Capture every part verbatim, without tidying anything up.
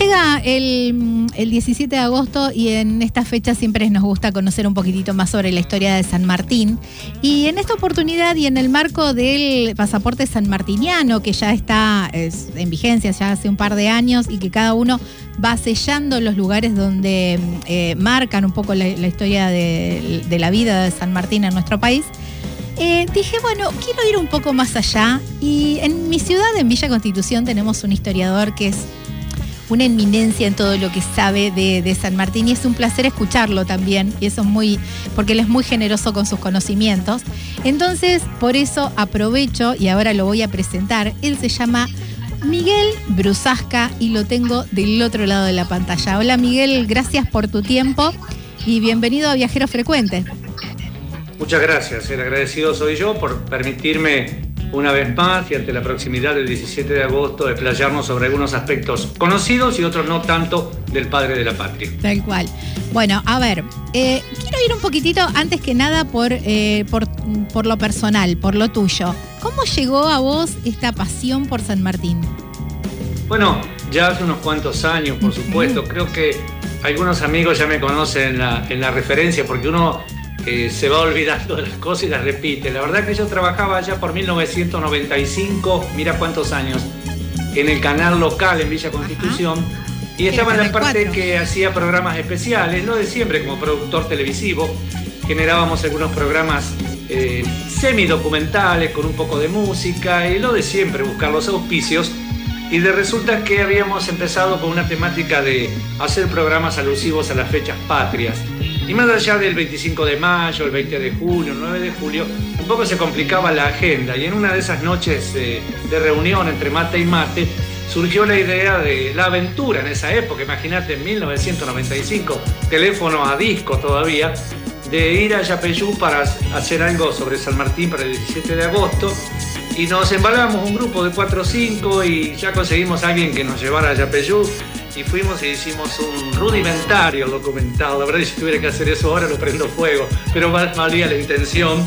llega el, el diecisiete de agosto y en esta fecha siempre nos gusta conocer un poquitito más sobre la historia de San Martín. Y en esta oportunidad y en el marco del pasaporte sanmartiniano, que ya está es, en vigencia ya hace un par de años y que cada uno va sellando los lugares donde eh, marcan un poco la, la historia de, de la vida de San Martín en nuestro país, Eh, dije, bueno, quiero ir un poco más allá y en mi ciudad, en Villa Constitución, tenemos un historiador que es una eminencia en todo lo que sabe de, de San Martín y es un placer escucharlo también y eso es muy, porque él es muy generoso con sus conocimientos. Entonces, por eso aprovecho y ahora lo voy a presentar. Él se llama Miguel Brusasca y lo tengo del otro lado de la pantalla. Hola Miguel, gracias por tu tiempo y bienvenido a Viajero Frecuente. Muchas gracias, el agradecido soy yo por permitirme una vez más y ante la proximidad del diecisiete de agosto desplayarnos sobre algunos aspectos conocidos y otros no tanto del padre de la patria. Tal cual. Bueno, a ver, eh, quiero ir un poquitito antes que nada por, eh, por, por lo personal, por lo tuyo. ¿Cómo llegó a vos esta pasión por San Martín? Bueno, ya hace unos cuantos años, por supuesto. Creo que algunos amigos ya me conocen en la, en la referencia porque uno Eh, se va olvidando de las cosas y las repite. La verdad que yo trabajaba allá por mil novecientos noventa y cinco, mira cuántos años, en el canal local en Villa Constitución. Ajá. Y estaba en la parte que hacía programas especiales, no de siempre como productor televisivo. Generábamos algunos programas eh, semidocumentales con un poco de música y lo de siempre, buscar los auspicios. Y de resulta que habíamos empezado con una temática de hacer programas alusivos a las fechas patrias. Y más allá del veinticinco de mayo, el veinte de junio, el nueve de julio, un poco se complicaba la agenda. Y en una de esas noches eh, de reunión entre mate y mate, surgió la idea de la aventura en esa época. Imagínate, en mil novecientos noventa y cinco, teléfono a disco todavía, de ir a Yapeyú para hacer algo sobre San Martín para el diecisiete de agosto. Y nos embalamos un grupo de cuatro o cinco y ya conseguimos a alguien que nos llevara a Yapeyú. Y fuimos y hicimos un rudimentario documentado. La verdad, si tuviera que hacer eso ahora lo prendo fuego, pero valía la intención.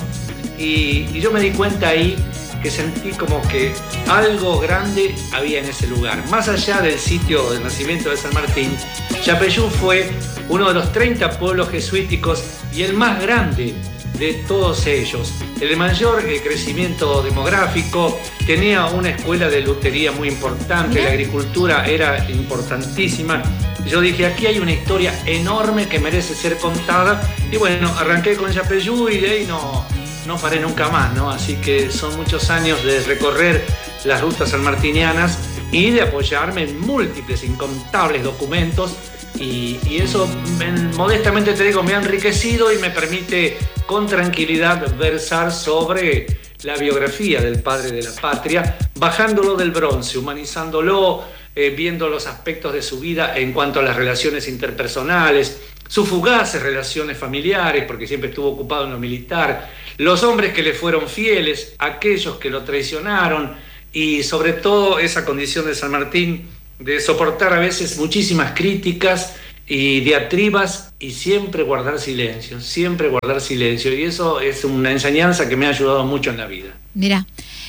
Y, y yo me di cuenta ahí que sentí como que algo grande había en ese lugar. Más allá del sitio del nacimiento de San Martín, Yapeyú fue uno de los treinta pueblos jesuíticos y el más grande de todos ellos. El mayor eh, crecimiento demográfico, tenía una escuela de lutería muy importante, ¿sí? La agricultura era importantísima. Yo dije, aquí hay una historia enorme que merece ser contada. Y bueno, arranqué con Yapeyú y de ahí no, no paré nunca más, ¿no? Así que son muchos años de recorrer las rutas sanmartinianas y de apoyarme en múltiples, incontables documentos. Y, y eso, modestamente te digo, me ha enriquecido y me permite con tranquilidad versar sobre la biografía del padre de la patria, bajándolo del bronce, humanizándolo, eh, viendo los aspectos de su vida en cuanto a las relaciones interpersonales, sus fugaces relaciones familiares, porque siempre estuvo ocupado en lo militar, los hombres que le fueron fieles, aquellos que lo traicionaron y sobre todo esa condición de San Martín de soportar a veces muchísimas críticas y diatribas y siempre guardar silencio, siempre guardar silencio. Y eso es una enseñanza que me ha ayudado mucho en la vida. Mirá,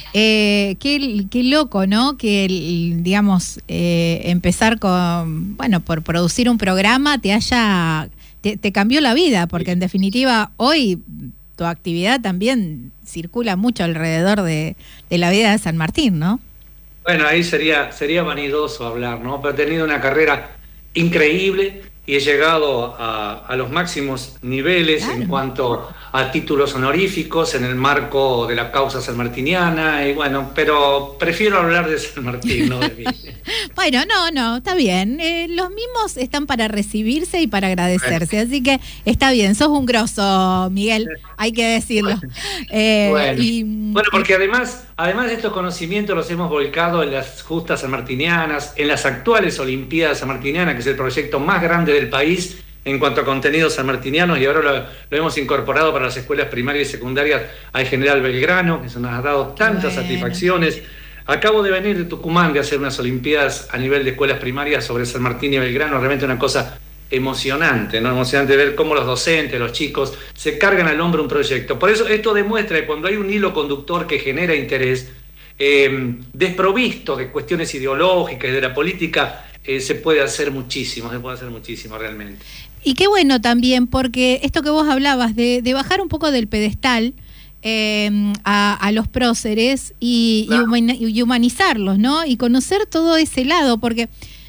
eh, qué, qué loco, ¿no? Que, digamos, eh, empezar con, bueno, por producir un programa te haya, te, te cambió la vida, porque en definitiva hoy tu actividad también circula mucho alrededor de, de la vida de San Martín, ¿no? Bueno, ahí sería, sería vanidoso hablar, ¿no? Pero he tenido una carrera increíble y he llegado a, a los máximos niveles, claro, en cuanto a títulos honoríficos en el marco de la causa sanmartiniana. Y bueno, pero prefiero hablar de San Martín, no de mí. Bueno, no, no, está bien. Eh, los mismos están para recibirse y para agradecerse, bueno, así que está bien. Sos un grosso, Miguel, hay que decirlo. Bueno, eh, bueno. Y, bueno porque además, además de estos conocimientos los hemos volcado en las justas sanmartinianas, en las actuales Olimpiadas Sanmartinianas, que es el proyecto más grande del país en cuanto a contenidos sanmartinianos, y ahora lo, lo hemos incorporado para las escuelas primarias y secundarias al General Belgrano, que se nos ha dado tantas bueno. satisfacciones. Acabo de venir de Tucumán de hacer unas Olimpiadas a nivel de escuelas primarias sobre San Martín y Belgrano, realmente una cosa emocionante, ¿no? Emocionante ver cómo los docentes, los chicos, se cargan al hombro un proyecto. Por eso esto demuestra que cuando hay un hilo conductor que genera interés, eh, desprovisto de cuestiones ideológicas y de la política, eh, se puede hacer muchísimo, se puede hacer muchísimo realmente. Y qué bueno también, porque esto que vos hablabas, de, de bajar un poco del pedestal eh, a, a los próceres y, claro. y humanizarlos, ¿no? Y conocer todo ese lado, porque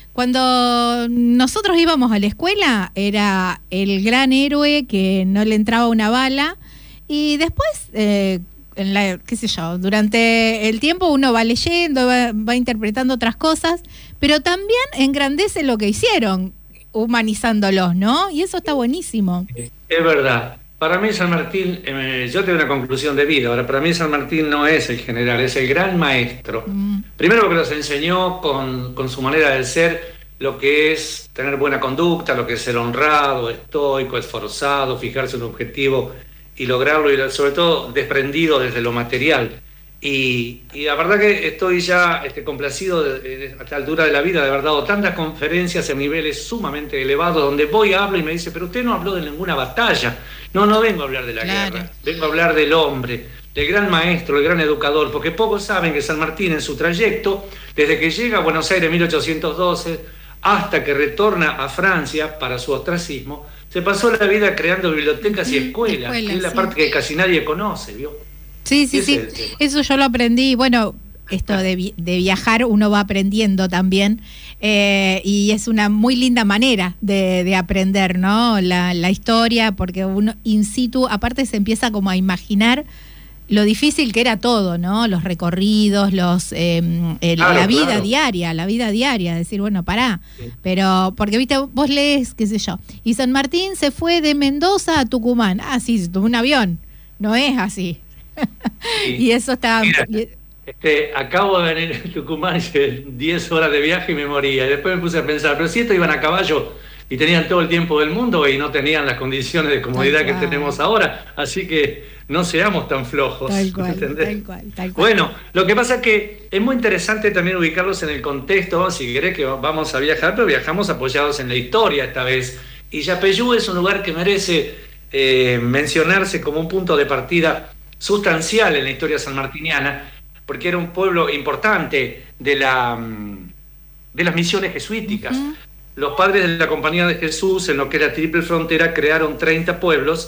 cuando nosotros íbamos a la escuela era el gran héroe que no le entraba una bala, y después, eh, en la, qué sé yo, durante el tiempo uno va leyendo, va, va interpretando otras cosas, pero también engrandece lo que hicieron, humanizándolos, ¿no? Y eso está buenísimo. Es verdad. Para mí San Martín, eh, yo tengo una conclusión de vida. Ahora, para mí San Martín no es el general, es el gran maestro. Mm. Primero porque nos enseñó con, con su manera de ser lo que es tener buena conducta, lo que es ser honrado, estoico, esforzado, fijarse un objetivo y lograrlo, y sobre todo desprendido desde lo material. Y, y la verdad que estoy ya este, complacido de, de, a esta altura de la de haber dado tantas conferencias en niveles sumamente elevados, donde voy, hablo y me dice, pero usted no habló de ninguna batalla. No, no vengo a hablar de la claro. guerra, vengo a hablar del hombre, del gran maestro, del gran educador, porque pocos saben que San Martín en su trayecto, desde que llega a Buenos Aires en mil ochocientos doce, hasta que retorna a Francia para su ostracismo, se pasó la vida creando bibliotecas y escuelas, Escuela, que es la sí. parte que casi nadie conoce, ¿vio? Sí, sí, sí, eso yo lo aprendí, bueno, esto de, de viajar uno va aprendiendo también, eh, y es una muy linda manera de, de aprender, ¿no? La, la historia, porque uno in situ, aparte se empieza como a imaginar lo difícil que era todo, ¿no? Los recorridos, los eh, el, claro, la vida claro. diaria, la vida diaria, decir, bueno, pará, sí. pero, porque viste, vos lees, qué sé yo, y San Martín se fue de Mendoza a Tucumán, ah, sí, se tomó un avión, no es así. Sí. Y eso está... Mira, este, acabo de venir a Tucumán, diez horas de viaje y me moría. Y después me puse a pensar, pero si estos iban a caballo y tenían todo el tiempo del mundo y no tenían las condiciones de comodidad que tenemos ahora, así que no seamos tan flojos. Tal cual, tal cual, tal cual. Bueno, lo que pasa es que es muy interesante también ubicarlos en el contexto. Si querés que vamos a viajar, pero viajamos apoyados en la historia esta vez. Y Yapeyú es un lugar que merece eh, mencionarse como un punto de partida sustancial en la historia sanmartiniana, porque era un pueblo importante de, la, de las misiones jesuíticas. Uh-huh. Los padres de la Compañía de Jesús, en lo que era Triple Frontera, crearon treinta pueblos,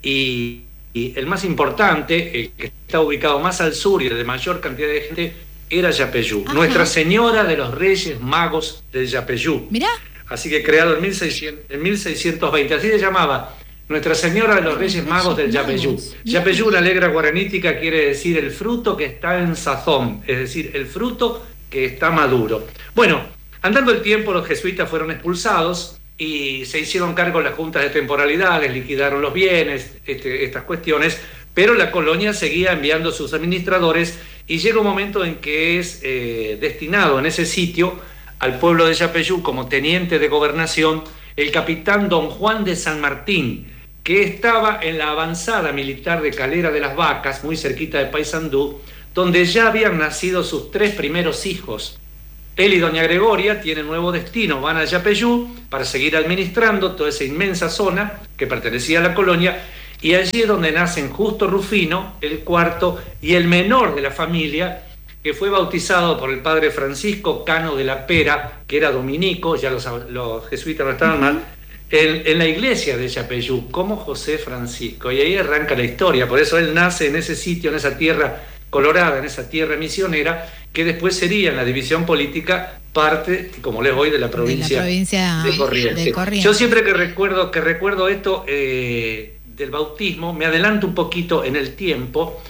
y, y el más importante, el que está ubicado más al sur y de mayor cantidad de gente, era Yapeyú. Ajá. Nuestra Señora de los Reyes Magos de Yapeyú. Mirá. Así que creado en, mil seiscientos, en mil seiscientos veinte, así se llamaba, Nuestra Señora de los Reyes Magos del Yapeyú. Yapeyú, una letra guaranítica, quiere decir el fruto que está en sazón, es decir, el fruto que está maduro. Bueno, andando el tiempo, los jesuitas fueron expulsados y se hicieron cargo las juntas de temporalidad, les liquidaron los bienes, este, estas cuestiones, pero la colonia seguía enviando sus administradores, y llega un momento en que es eh, destinado en ese sitio al pueblo de Yapeyú como teniente de gobernación el capitán don Juan de San Martín, que estaba en la avanzada militar de Calera de las Vacas, muy cerquita de Paysandú, donde ya habían nacido sus tres primeros hijos. Él y doña Gregoria tienen nuevo destino, van a Yapeyú para seguir administrando toda esa inmensa zona que pertenecía a la colonia, y allí es donde nacen Justo Rufino, el cuarto y el menor de la familia, que fue bautizado por el padre Francisco Cano de la Pera, que era dominico, ya los, los jesuitas no estaban mal, en, en la iglesia de Yapeyú, como José Francisco, y ahí arranca la historia. Por eso él nace en ese sitio, en esa tierra colorada, en esa tierra misionera, que después sería en la división política parte, como les voy, de la provincia de, la provincia de, Corrientes. de Corrientes. Yo siempre que recuerdo, que recuerdo esto eh, del bautismo, me adelanto un poquito en el tiempo,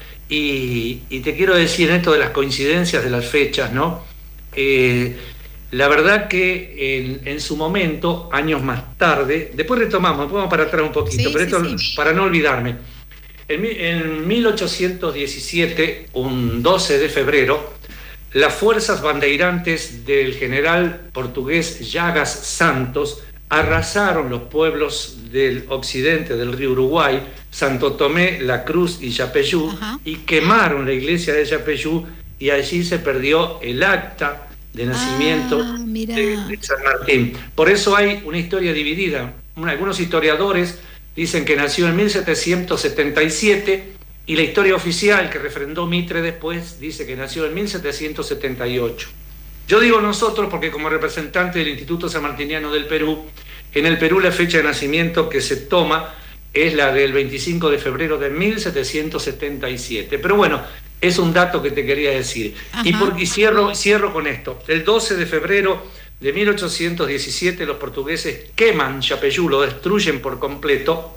y, y te quiero decir en esto de las coincidencias de las fechas, ¿no? Eh, La verdad que en, en su momento, años más tarde, después retomamos, vamos para atrás un poquito, sí, pero sí, esto sí. para no olvidarme. En, en mil ochocientos diecisiete, un doce de febrero, las fuerzas bandeirantes del general portugués Llagas Santos arrasaron los pueblos del occidente del río Uruguay, Santo Tomé, La Cruz y Yapeyú, Ajá. y quemaron la iglesia de Yapeyú, y allí se perdió el acta de nacimiento ah, de, de San Martín. Por eso hay una historia dividida. Algunos historiadores dicen que nació en mil setecientos setenta y siete y la historia oficial que refrendó Mitre después dice que nació en mil setecientos setenta y ocho. Yo digo nosotros porque como representante del Instituto Sanmartiniano del Perú, en el Perú la fecha de nacimiento que se toma es la del veinticinco de febrero de mil setecientos setenta y siete. Pero bueno, es un dato que te quería decir. Ajá. Y, por, y cierro, cierro con esto. El doce de febrero de mil ochocientos diecisiete los portugueses queman Yapeyú, lo destruyen por completo,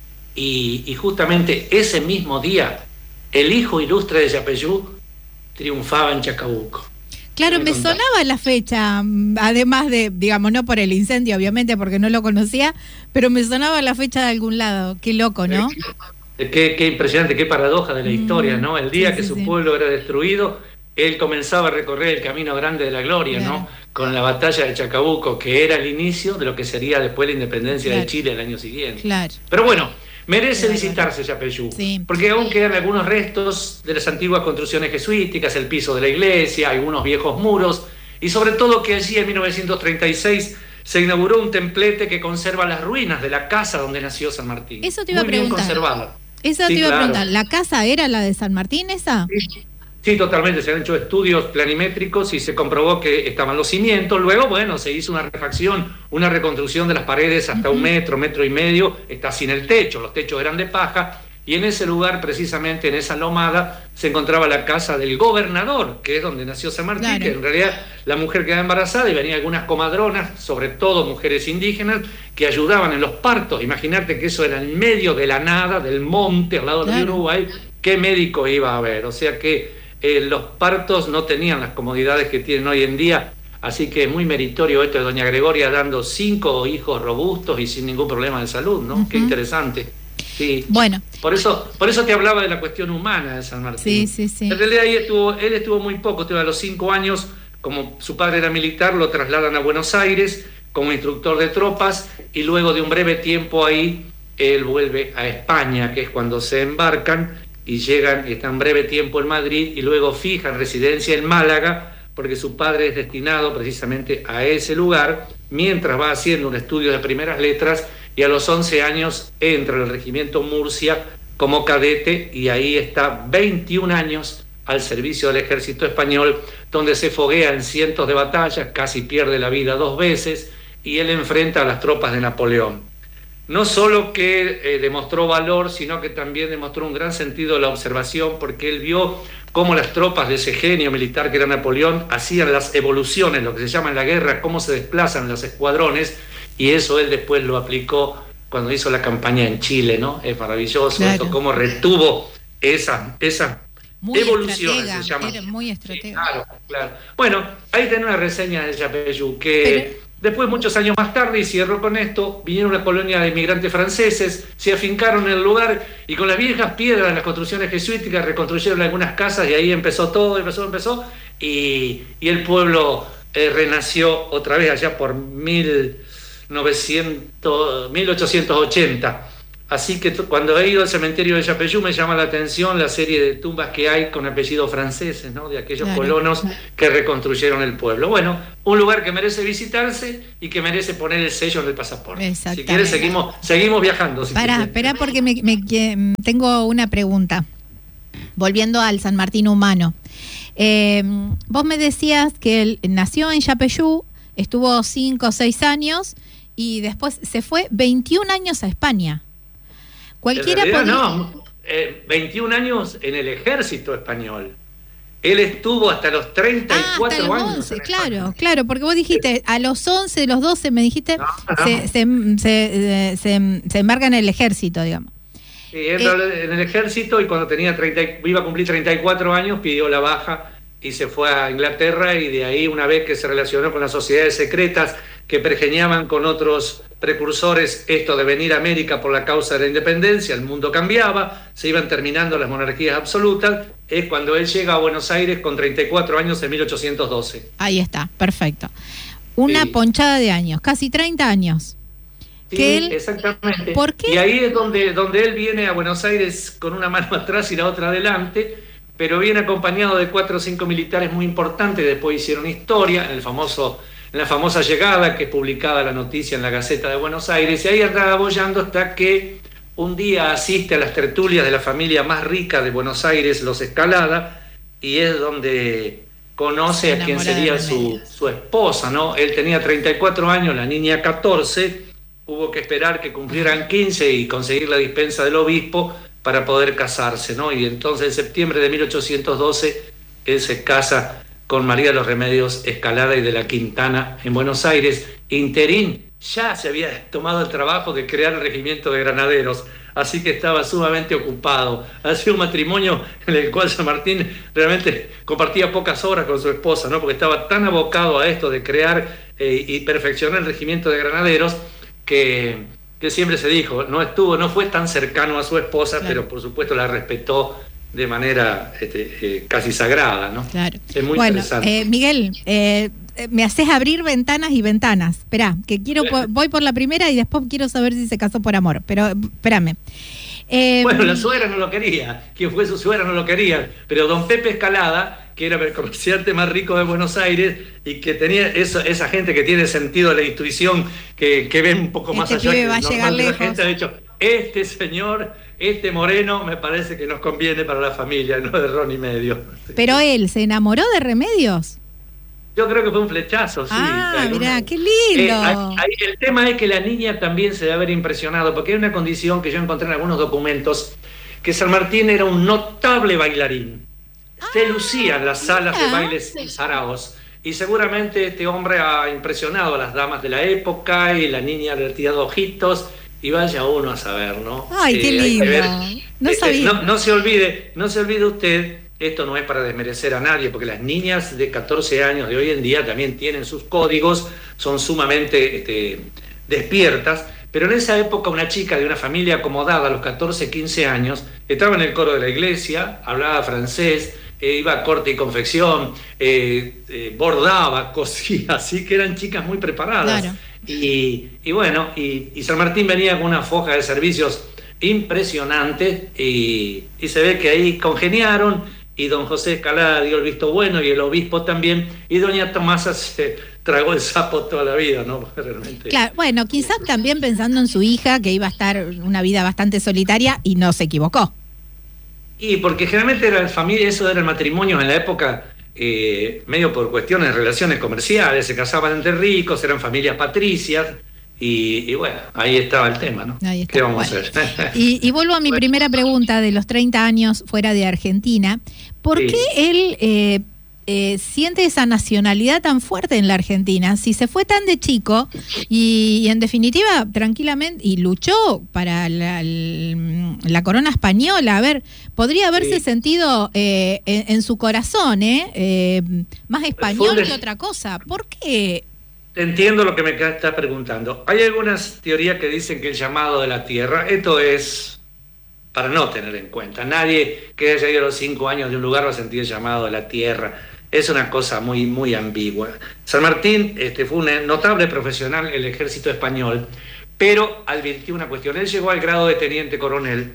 y, y justamente ese mismo día el hijo ilustre de Yapeyú triunfaba en Chacabuco. Claro, me sonaba la fecha, además de, digamos, no por el incendio, obviamente, porque no lo conocía, pero me sonaba la fecha de algún lado. Qué loco, ¿no? Qué, qué impresionante, qué paradoja de la historia, ¿no? El día sí, que sí, su sí. pueblo era destruido, él comenzaba a recorrer el camino grande de la gloria, claro. ¿no? Con la batalla de Chacabuco, que era el inicio de lo que sería después la independencia claro. de Chile el año siguiente. Claro. Pero bueno, merece claro. visitarse Yapeyú, sí. porque aún quedan algunos restos de las antiguas construcciones jesuíticas, el piso de la iglesia, algunos viejos muros, y sobre todo que allí en mil novecientos treinta y seis se inauguró un templete que conserva las ruinas de la casa donde nació San Martín. Eso te iba Muy a preguntar. Bien conservada. Eso sí, te iba claro. a preguntar. ¿La casa era la de San Martín esa? Sí. Sí, totalmente, se han hecho estudios planimétricos y se comprobó que estaban los cimientos. Luego, bueno, se hizo una refacción, una reconstrucción de las paredes hasta uh-huh. un metro, metro y medio, está sin el techo, los techos eran de paja, y en ese lugar, precisamente en esa lomada, se encontraba la casa del gobernador, que es donde nació San Martín, claro. que en realidad la mujer quedaba embarazada y venían algunas comadronas, sobre todo mujeres indígenas, que ayudaban en los partos. Imagínate que eso era en medio de la nada, del monte, al lado claro. del Uruguay, ¿qué médico iba a haber? O sea que Eh, los partos no tenían las comodidades que tienen hoy en día, así que es muy meritorio esto de doña Gregoria dando cinco hijos robustos y sin ningún problema de salud, ¿no? Uh-huh. Qué interesante. Sí. Bueno. Por eso, por eso te hablaba de la cuestión humana de San Martín. Sí, sí, sí. En realidad ahí estuvo, él estuvo muy poco, estuvo a los cinco años, como su padre era militar, lo trasladan a Buenos Aires como instructor de tropas, y luego de un breve tiempo ahí, él vuelve a España, que es cuando se embarcan, y llegan y están breve tiempo en Madrid y luego fijan residencia en Málaga porque su padre es destinado precisamente a ese lugar mientras va haciendo un estudio de primeras letras, y a los once años entra en el regimiento Murcia como cadete y ahí está veintiún años al servicio del ejército español, donde se foguea en cientos de batallas, casi pierde la vida dos veces y él enfrenta a las tropas de Napoleón. No solo que eh, demostró valor, sino que también demostró un gran sentido de la observación, porque él vio cómo las tropas de ese genio militar que era Napoleón hacían las evoluciones, lo que se llama en la guerra, cómo se desplazan los escuadrones, y eso él después lo aplicó cuando hizo la campaña en Chile, ¿no? Es maravilloso claro. esto, cómo retuvo esa, esa muy evolución, estratega, se llama. Era muy estratega. Sí, claro, claro. Bueno, ahí tenés una reseña de Yapeyú, que... Pero... Después, muchos años más tarde, y cierro con esto, vinieron una colonia de inmigrantes franceses, se afincaron en el lugar y con las viejas piedras, las construcciones jesuíticas, reconstruyeron algunas casas y ahí empezó todo, empezó, empezó, y, y el pueblo eh, renació otra vez allá por mil novecientos, mil ochocientos ochenta. Así que cuando he ido al cementerio de Yapeyú me llama la atención la serie de tumbas que hay con apellidos franceses, ¿no? De aquellos claro, colonos claro. que reconstruyeron el pueblo. Bueno, un lugar que merece visitarse y que merece poner el sello en el pasaporte. Si quieres seguimos, seguimos viajando. Si Pará, espera porque me, me, tengo una pregunta. Volviendo al San Martín humano. Eh, vos me decías que él nació en Yapeyú, estuvo cinco o seis años y después se fue veintiún años a España. Cualquiera en realidad, podría... no, eh, veintiún años en el ejército español. Él estuvo hasta los treinta y cuatro ah, hasta los años. once, claro, España. Claro, porque vos dijiste, a los once, los doce, me dijiste, no, no. Se, se, se, se, se embarca en el ejército, digamos. Sí, entró eh, en el ejército y cuando tenía treinta, iba a cumplir treinta y cuatro años, pidió la baja y se fue a Inglaterra, y de ahí, una vez que se relacionó con las sociedades secretas que pergeñaban con otros precursores esto de venir a América por la causa de la independencia, el mundo cambiaba, se iban terminando las monarquías absolutas, es cuando él llega a Buenos Aires con treinta y cuatro años en mil ochocientos doce. Ahí está, perfecto. Una sí. ponchada de años, casi treinta años. Sí, que él... exactamente. ¿Por qué? Y ahí es donde, donde él viene a Buenos Aires con una mano atrás y la otra adelante, pero viene acompañado de cuatro o cinco militares muy importantes, después hicieron historia en el famoso... en la famosa llegada, que es publicada la noticia en la Gaceta de Buenos Aires, y ahí andaba boyando hasta que un día asiste a las tertulias de la familia más rica de Buenos Aires, los Escalada, y es donde conoce a quien sería su, su esposa, ¿no? Él tenía treinta y cuatro años, la niña catorce, hubo que esperar que cumplieran quince y conseguir la dispensa del obispo para poder casarse, ¿no? Y entonces en septiembre de mil ochocientos doce él se casa con María de los Remedios Escalada y de la Quintana en Buenos Aires. Interín ya se había tomado el trabajo de crear el regimiento de granaderos, así que estaba sumamente ocupado. Ha sido un matrimonio en el cual San Martín realmente compartía pocas horas con su esposa, ¿no? Porque estaba tan abocado a esto de crear eh, y perfeccionar el regimiento de granaderos que, que siempre se dijo, no estuvo, no fue tan cercano a su esposa, claro, pero por supuesto la respetó de manera este, eh, casi sagrada, ¿no? Claro. Es muy bueno, interesante. Eh, Miguel, eh, me haces abrir ventanas y ventanas. Esperá, que quiero voy por la primera y después quiero saber si se casó por amor, pero espérame. Eh, bueno, la suegra no lo quería, quien fue su suegra no lo quería, pero don Pepe Escalada, que era el comerciante más rico de Buenos Aires y que tenía eso, esa gente que tiene sentido de la intuición, que, que ve un poco este más allá que que va a llegar lejos. La gente ha dicho, este señor, este moreno, me parece que nos conviene para la familia, no de ron y medio. Pero él, ¿se enamoró de Remedios? Yo creo que fue un flechazo, sí. Ah, mirá, qué lindo. Eh, hay, hay, el tema es que la niña también se debe haber impresionado, porque hay una condición que yo encontré en algunos documentos, que San Martín era un notable bailarín. Ah, se lucía en las salas mira. de bailes y saraos, y seguramente este hombre ha impresionado a las damas de la época, y la niña le ha tirado ojitos, y vaya uno a saber, ¿no? Ay, eh, qué lindo. Ver, no, este, sabía. No, no se olvide, no se olvide usted. Esto no es para desmerecer a nadie, porque las niñas de catorce años de hoy en día también tienen sus códigos, son sumamente este, despiertas, pero en esa época una chica de una familia acomodada a los catorce, quince años, estaba en el coro de la iglesia, hablaba francés, eh, iba a corte y confección, eh, eh, bordaba, cosía, así que eran chicas muy preparadas. Claro. Y, y bueno, y, y San Martín venía con una foja de servicios impresionante y, y se ve que ahí congeniaron. Y don José Escalada dio el visto bueno y el obispo también, y doña Tomasa se tragó el sapo toda la vida, ¿no? Realmente. Claro, bueno, quizás también pensando en su hija, que iba a estar una vida bastante solitaria, y no se equivocó. Y porque generalmente era familia, eso era el matrimonio en la época, eh, medio por cuestiones de relaciones comerciales, se casaban entre ricos, eran familias patricias, Y, y bueno, ahí estaba el tema, ¿no? Ahí está. ¿Qué vamos bueno. a hacer? Y, y vuelvo a mi primera pregunta de los treinta años fuera de Argentina. ¿Por sí. qué él eh, eh, siente esa nacionalidad tan fuerte en la Argentina? Si se fue tan de chico y, y en definitiva, tranquilamente, y luchó para la, la corona española. A ver, podría haberse sí. sentido eh, en, en su corazón, ¿eh? eh más español que otra cosa. ¿Por qué? Entiendo lo que me está preguntando. Hay algunas teorías que dicen que el llamado de la tierra, esto es para no tener en cuenta. Nadie que haya ido a los cinco años de un lugar va a sentir el llamado de la tierra. Es una cosa muy, muy ambigua. San Martín este, fue un notable profesional en el ejército español, pero advirtió una cuestión. Él llegó al grado de teniente coronel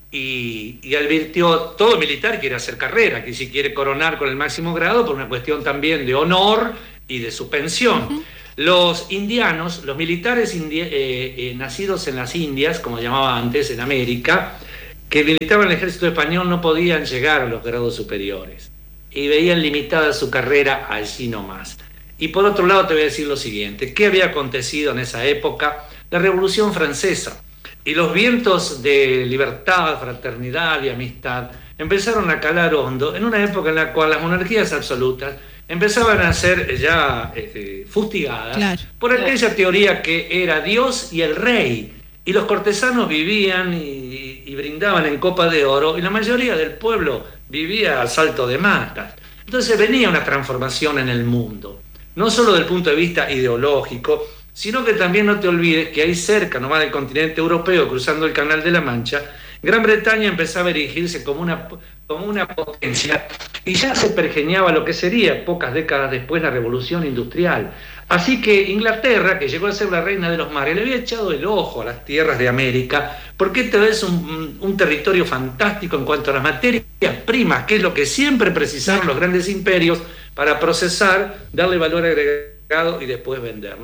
y, y advirtió, todo militar quiere hacer carrera, que si quiere coronar con el máximo grado, por una cuestión también de honor y de su pensión. Uh-huh. Los indianos, los militares indi- eh, eh, nacidos en las Indias, como llamaba antes, en América, que militaban en el ejército español, no podían llegar a los grados superiores y veían limitada su carrera allí nomás. Y por otro lado te voy a decir lo siguiente, ¿qué había acontecido en esa época? La Revolución Francesa, y los vientos de libertad, fraternidad y amistad empezaron a calar hondo en una época en la cual las monarquías absolutas empezaban a ser ya este, fustigadas claro. por aquella teoría que era Dios y el rey, y los cortesanos vivían y, y brindaban en copa de oro, y la mayoría del pueblo vivía al salto de matas. Entonces venía una transformación en el mundo, no solo del punto de vista ideológico, sino que también no te olvides que ahí cerca, nomás del continente europeo, cruzando el Canal de la Mancha, Gran Bretaña empezaba a erigirse como una, como una potencia y ya se pergeñaba lo que sería, pocas décadas después, la Revolución Industrial. Así que Inglaterra, que llegó a ser la reina de los mares, le había echado el ojo a las tierras de América, porque esto es un, un territorio fantástico en cuanto a las materias primas, que es lo que siempre precisaron los grandes imperios para procesar, darle valor agregado y después vendernos.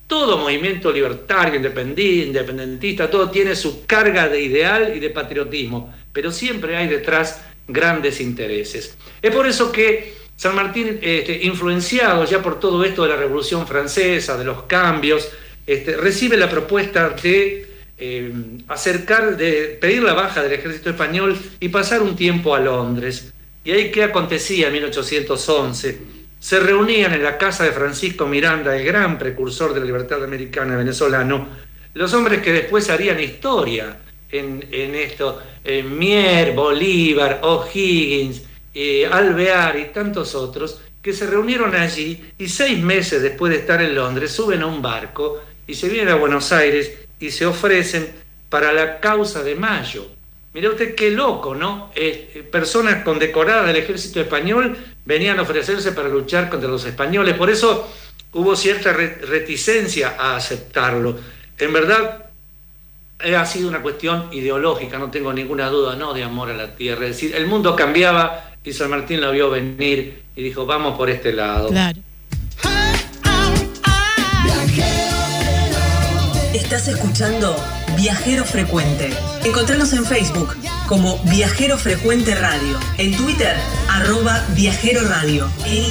todo movimiento libertario, independentista, todo tiene su carga de ideal y de patriotismo, pero siempre hay detrás grandes intereses. Es por eso que San Martín, este, influenciado ya por todo esto de la Revolución Francesa, de los cambios, este, recibe la propuesta de eh, acercar, de pedir la baja del ejército español y pasar un tiempo a Londres. Y ahí, ¿qué acontecía en mil ochocientos once? Se reunían en la casa de Francisco Miranda, el gran precursor de la libertad americana venezolano, los hombres que después harían historia en, en esto, eh, Mier, Bolívar, O'Higgins, eh, Alvear y tantos otros, que se reunieron allí y seis meses después de estar en Londres suben a un barco y se vienen a Buenos Aires y se ofrecen para la causa de Mayo. Mire usted qué loco, ¿no? Eh, personas condecoradas del ejército español venían a ofrecerse para luchar contra los españoles. Por eso hubo cierta reticencia a aceptarlo. En verdad, ha sido una cuestión ideológica, no tengo ninguna duda, no de amor a la tierra. Es decir, el mundo cambiaba y San Martín lo vio venir y dijo, vamos por este lado. Claro. Estás escuchando Viajero Frecuente. Encontranos en Facebook como Viajero Frecuente Radio. En Twitter, arroba Viajero Radio.